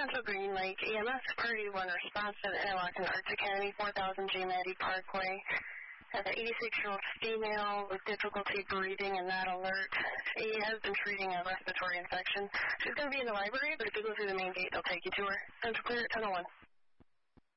Central Green Lake, EMS Party 1 response to the Interlock and Arts Academy, 4000 J. Maddie Parkway. An 86-year-old female with difficulty breathing and not alert. She has been treating a respiratory infection. She's going to be in the library, but if you go through the main gate, they'll take you to her. Central Clear at 1001.